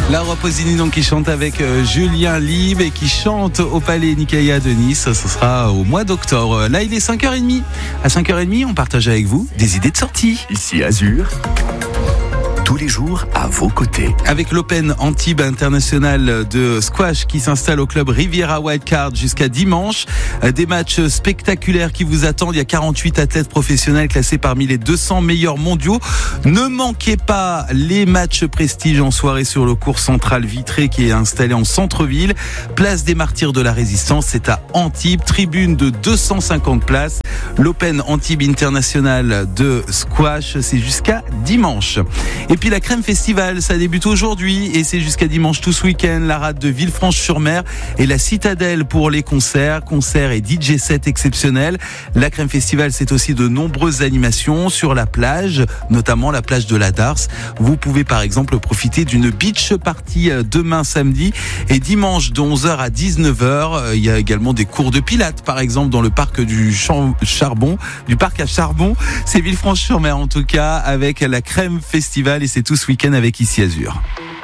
Laura Pausini donc qui chante avec Julien Lieb et qui chante au Palais Nicaïa de Nice. Ce sera au mois d'octobre. Là, il est 5h30. À 5h30, on partage avec vous des idées de sortie. Ici Azur, tous les jours à vos côtés. Avec l'Open Antibes International de squash qui s'installe au club Riviera Wildcard jusqu'à dimanche. Des matchs spectaculaires qui vous attendent. Il y a 48 athlètes professionnels classés parmi les 200 meilleurs mondiaux. Ne manquez pas les matchs prestige en soirée sur le court central vitré qui est installé en centre-ville. Place des Martyrs de la Résistance, c'est à Antibes. Tribune de 250 places. L'Open Antibes International de squash, c'est jusqu'à dimanche. Et puis la Crème Festival, ça débute aujourd'hui et c'est jusqu'à dimanche tout ce week-end. La rade de Villefranche-sur-Mer et la Citadelle pour les concerts et DJ sets exceptionnels. La Crème Festival, c'est aussi de nombreuses animations sur la plage, notamment la plage de la Darse. Vous pouvez par exemple profiter d'une beach party demain samedi et dimanche de 11h à 19h. Il y a également des cours de pilates par exemple dans le parc du parc à Charbon. C'est Villefranche-sur-Mer en tout cas avec la Crème Festival. Et c'est tout ce week-end avec Ici Azur.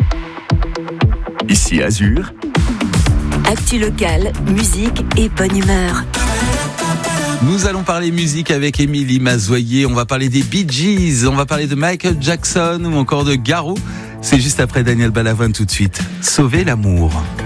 Ici Azur. Actu locale, musique et bonne humeur. Nous allons parler musique avec Émilie Mazoyer. On va parler des Bee Gees, on va parler de Michael Jackson ou encore de Garou. C'est juste après Daniel Balavoine tout de suite. Sauver l'amour.